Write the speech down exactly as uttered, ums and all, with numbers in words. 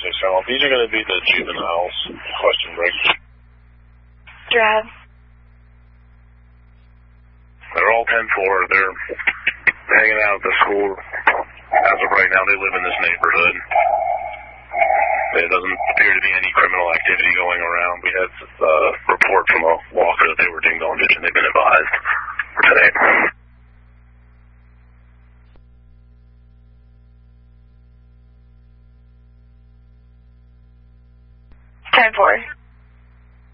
six channel. These are going to be the juveniles. Question break. Drive. They're all ten four. They're hanging out at the school. As of right now, they live in this neighborhood. There doesn't appear to be any criminal activity going around. We had a uh, report from a walker that they were dinged on ditch, and they've been advised for today. ten four.